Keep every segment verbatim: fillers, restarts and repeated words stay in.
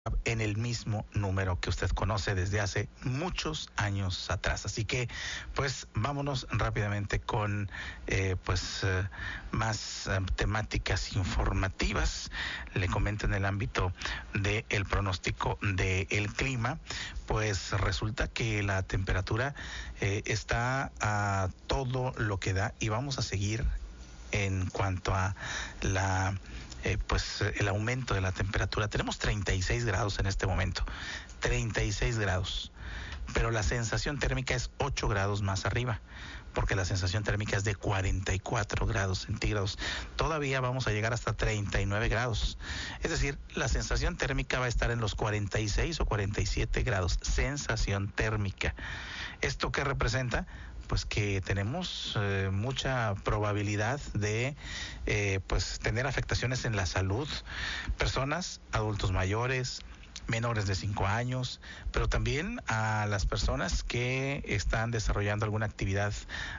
en el mismo número que usted conoce desde hace muchos años atrás. Así que, pues, vámonos rápidamente con, eh, pues, eh, más eh, temáticas informativas. Le comento en el ámbito del pronóstico del clima, pues resulta que la temperatura eh, está a todo lo que da y vamos a seguir en cuanto a la Eh, pues el aumento de la temperatura. Tenemos treinta y seis grados en este momento, treinta y seis grados, pero la sensación térmica es ocho grados más arriba, porque la sensación térmica es de cuarenta y cuatro grados centígrados. Todavía vamos a llegar hasta treinta y nueve grados, es decir, la sensación térmica va a estar en los cuarenta y seis o cuarenta y siete grados, sensación térmica. ¿Esto qué representa? Pues que tenemos eh, mucha probabilidad de eh, pues tener afectaciones en la salud, personas, adultos mayores, menores de cinco años, pero también a las personas que están desarrollando alguna actividad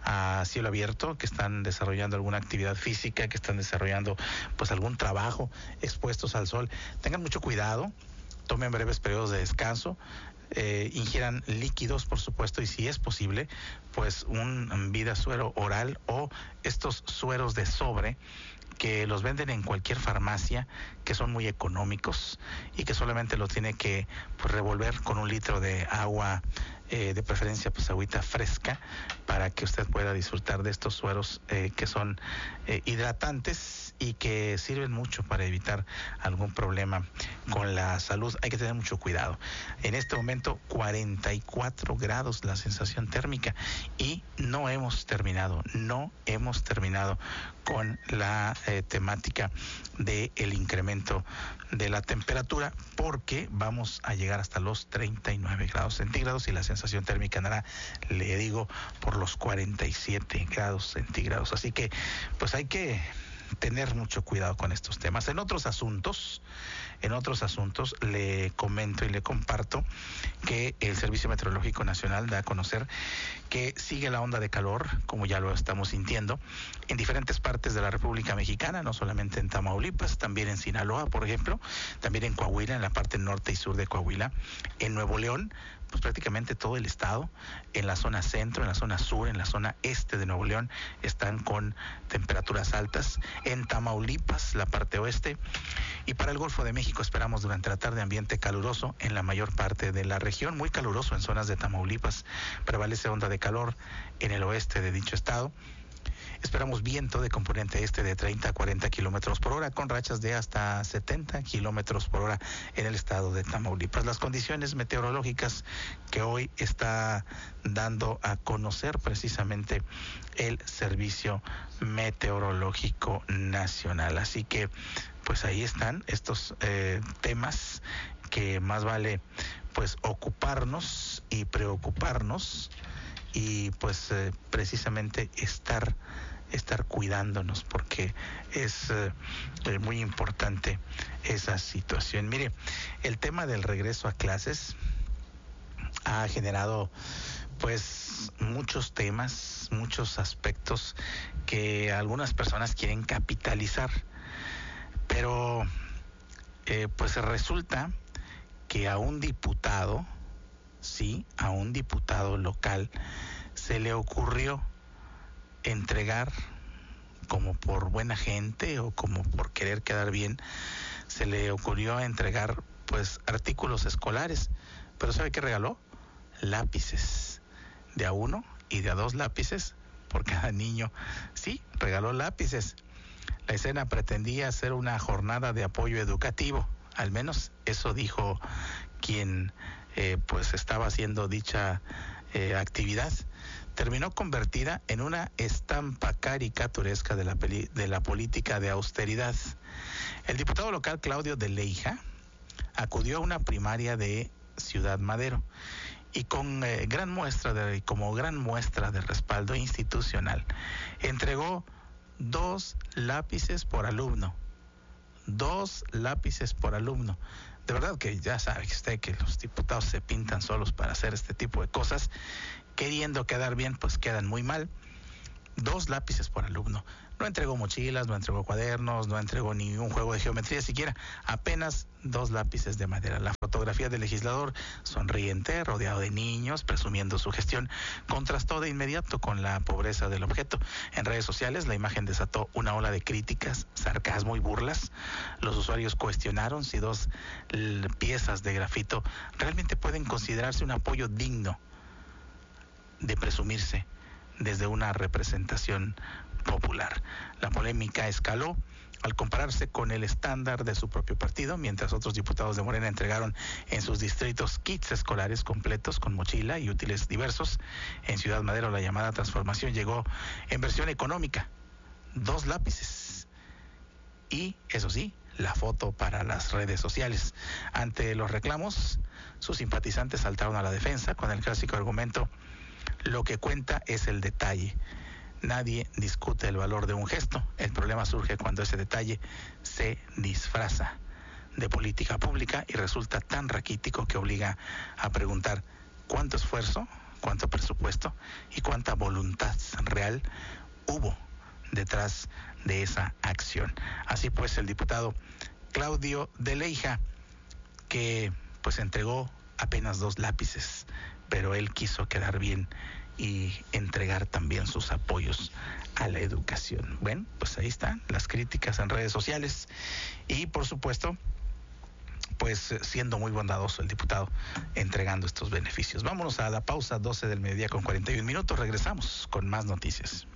a cielo abierto, que están desarrollando alguna actividad física, que están desarrollando pues algún trabajo expuestos al sol. Tengan mucho cuidado, tomen breves periodos de descanso. Eh, ingieran líquidos, por supuesto, y si es posible, pues un vida suero oral o estos sueros de sobre que los venden en cualquier farmacia, que son muy económicos y que solamente lo tiene que pues, revolver con un litro de agua, eh, de preferencia pues agüita fresca, para que usted pueda disfrutar de estos sueros eh, que son eh, hidratantes y que sirven mucho para evitar algún problema con la salud. Hay que tener mucho cuidado. En este momento cuarenta y cuatro grados la sensación térmica y no hemos terminado, no hemos terminado con la eh, temática del incremento de la temperatura, porque vamos a llegar hasta los treinta y nueve grados centígrados y la sensación térmica andará, le digo, por los cuarenta y siete grados centígrados. Así que pues hay que tener mucho cuidado con estos temas. En otros asuntos, en otros asuntos le comento y le comparto que el Servicio Meteorológico Nacional da a conocer que sigue la onda de calor, como ya lo estamos sintiendo, en diferentes partes de la República Mexicana, no solamente en Tamaulipas, también en Sinaloa, por ejemplo, también en Coahuila, en la parte norte y sur de Coahuila, en Nuevo León, pues prácticamente todo el estado, en la zona centro, en la zona sur, en la zona este de Nuevo León, están con temperaturas altas. En Tamaulipas, la parte oeste, y para el Golfo de México esperamos durante la tarde ambiente caluroso en la mayor parte de la región, muy caluroso en zonas de Tamaulipas, prevalece onda de calor en el oeste de dicho estado. Esperamos viento de componente este de treinta a cuarenta kilómetros por hora, con rachas de hasta setenta kilómetros por hora en el estado de Tamaulipas. Las condiciones meteorológicas que hoy está dando a conocer precisamente el Servicio Meteorológico Nacional. Así que, pues ahí están estos eh, temas que más vale, pues, ocuparnos y preocuparnos y, pues, eh, precisamente estar estar cuidándonos, porque es eh, muy importante esa situación. Mire, el tema del regreso a clases ha generado pues muchos temas, muchos aspectos que algunas personas quieren capitalizar, pero eh, pues resulta que a un diputado, sí, a un diputado local se le ocurrió entregar, como por buena gente o como por querer quedar bien, se le ocurrió entregar pues artículos escolares. Pero ¿sabe qué regaló? Lápices, de a uno y de a dos lápices por cada niño. Sí, regaló lápices. La escena pretendía ser una jornada de apoyo educativo, al menos eso dijo quien eh, pues estaba haciendo dicha eh, actividad. Terminó convertida en una estampa caricaturesca de la, peli, de la política de austeridad. El diputado local Claudio de Leija acudió a una primaria de Ciudad Madero y con eh, gran muestra de, como gran muestra de respaldo institucional, entregó dos lápices por alumno. Dos lápices por alumno. De verdad que ya sabe usted que los diputados se pintan solos para hacer este tipo de cosas. Queriendo quedar bien, pues quedan muy mal. dos lápices por alumno. No entregó mochilas, no entregó cuadernos, no entregó ni un juego de geometría siquiera, apenas dos lápices de madera. La fotografía del legislador sonriente, rodeado de niños, presumiendo su gestión, contrastó de inmediato con la pobreza del objeto. En redes sociales la imagen desató una ola de críticas, sarcasmo y burlas. Los usuarios cuestionaron si dos piezas de grafito realmente pueden considerarse un apoyo digno de presumirse desde una representación popular. La polémica escaló al compararse con el estándar de su propio partido, mientras otros diputados de Morena entregaron en sus distritos kits escolares completos con mochila y útiles diversos. En Ciudad Madero la llamada transformación llegó en versión económica, dos lápices y, eso sí, la foto para las redes sociales. Ante los reclamos, sus simpatizantes saltaron a la defensa con el clásico argumento: lo que cuenta es el detalle. Nadie discute el valor de un gesto. El problema surge cuando ese detalle se disfraza de política pública y resulta tan raquítico que obliga a preguntar cuánto esfuerzo, cuánto presupuesto y cuánta voluntad real hubo detrás de esa acción. Así pues, el diputado Claudio de Leija, que pues entregó apenas dos lápices, pero él quiso quedar bien y entregar también sus apoyos a la educación. Bueno, pues ahí están las críticas en redes sociales y, por supuesto, pues siendo muy bondadoso el diputado entregando estos beneficios. Vámonos a la pausa, doce del mediodía con cuarenta y un minutos. Regresamos con más noticias.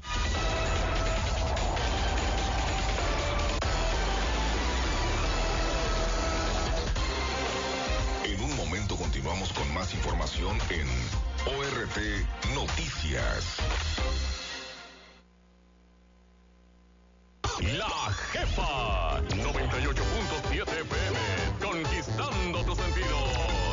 En un momento continuamos con más información en O R T Noticias. La Jefa noventa y ocho punto siete F M, conquistando tus sentidos.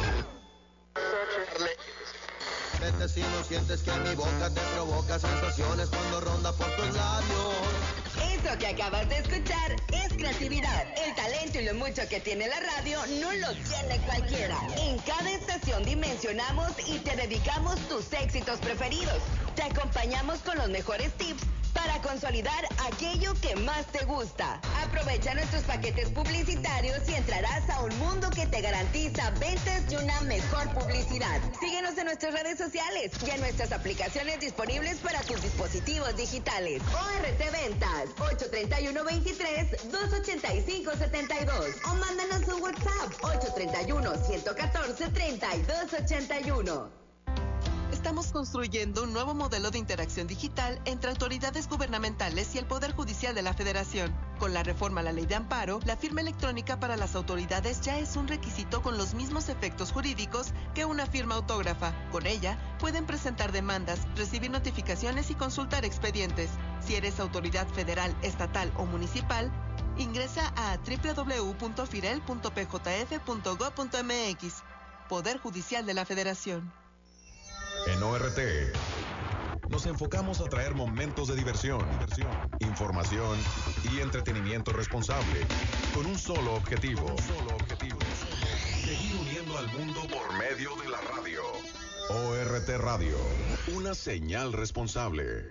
Vete si no sientes que mi boca te provoca sensaciones cuando ronda por tus labios. Eso que acabas de escuchar es creatividad. El talento y lo mucho que tiene la radio no lo tiene cualquiera. En cada estación dimensionamos y te dedicamos tus éxitos preferidos. Te acompañamos con los mejores tips para consolidar aquello que más te gusta. Aprovecha nuestros paquetes publicitarios y entrarás a un mundo que te garantiza ventas y una mejor publicidad. Síguenos en nuestras redes sociales y en nuestras aplicaciones disponibles para tus dispositivos digitales. O R T Ventas, ocho tres uno, veintitrés, doscientos ochenta y cinco, setenta y dos. O mándanos un WhatsApp, ocho tres uno, ciento catorce, treinta y dos ochenta y uno. Estamos construyendo un nuevo modelo de interacción digital entre autoridades gubernamentales y el Poder Judicial de la Federación. Con la reforma a la Ley de Amparo, la firma electrónica para las autoridades ya es un requisito con los mismos efectos jurídicos que una firma autógrafa. Con ella, pueden presentar demandas, recibir notificaciones y consultar expedientes. Si eres autoridad federal, estatal o municipal, ingresa a doble u doble u doble u punto firel punto p j f punto gob punto m x. Poder Judicial de la Federación. En O R T nos enfocamos a traer momentos de diversión, diversión, información y entretenimiento responsable, con un solo objetivo, un solo objetivo, seguir uniendo al mundo por medio de la radio. O R T Radio, una señal responsable.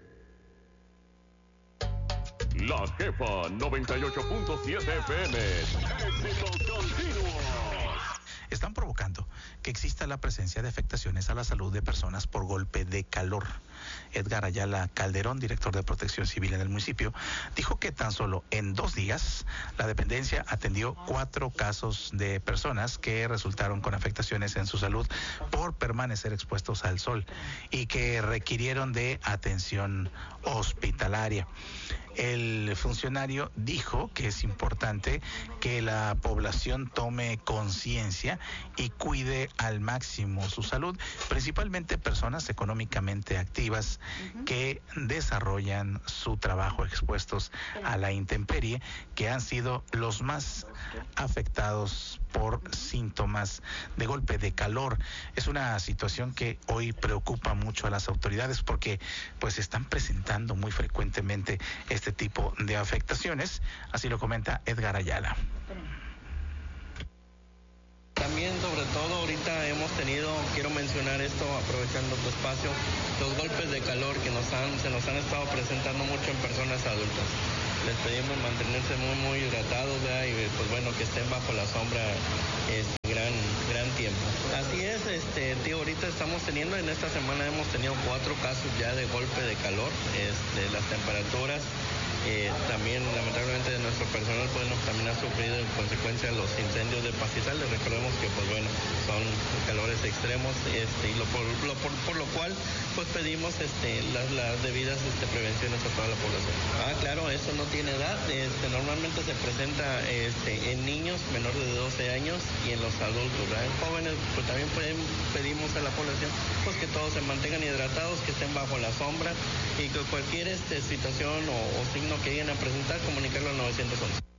La Jefa noventa y ocho punto siete F M, éxitos continuos. Están provocando que exista la presencia de afectaciones a la salud de personas por golpe de calor. Edgar Ayala Calderón, director de Protección Civil en el municipio, dijo que tan solo en dos días la dependencia atendió cuatro casos de personas que resultaron con afectaciones en su salud por permanecer expuestos al sol y que requirieron de atención hospitalaria. El funcionario dijo que es importante que la población tome conciencia y cuide al máximo su salud, principalmente personas económicamente activas que desarrollan su trabajo expuestos a la intemperie, que han sido los más afectados por síntomas de golpe de calor. Es una situación que hoy preocupa mucho a las autoridades porque pues están presentando muy frecuentemente este tipo de afectaciones, así lo comenta Edgar Ayala. También, sobre todo, ahorita hemos tenido, quiero mencionar esto aprovechando tu espacio, los golpes de calor que nos han, se nos han estado presentando mucho en personas adultas. Les pedimos mantenerse muy, muy hidratados, ¿verdad? Y pues bueno, que estén bajo la sombra este gran, gran tiempo. Así es, este, tío, ahorita estamos teniendo, en esta semana hemos tenido cuatro casos ya de golpe de calor, este, las temperaturas. Eh, también lamentablemente de nuestro personal pues, también ha sufrido en consecuencia los incendios de pastizales. Recordemos que pues bueno son calores extremos este, y lo por, lo, por, por lo cual pues pedimos este, las, las debidas este, prevenciones a toda la población. Ah, claro, eso no tiene edad, este, normalmente se presenta este, en niños menores de doce años y en los adultos, ¿verdad? En jóvenes pues también pueden, pedimos a la población pues que todos se mantengan hidratados, que estén bajo la sombra y que cualquier este, situación o, o signo que lleguen a presentar, comunicarlo al nueve once.